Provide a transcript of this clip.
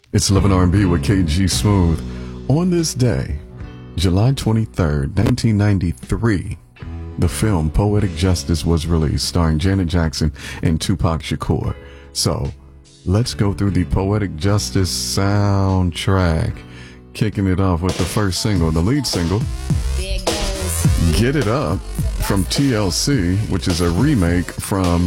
It's Love and R&B with KG Smooth. On this day, July 23rd, 1993, the film Poetic Justice was released, starring Janet Jackson and Tupac Shakur. So, let's go through the Poetic Justice soundtrack, kicking it off with the first single, the lead single, Get It Up, from TLC, which is a remake from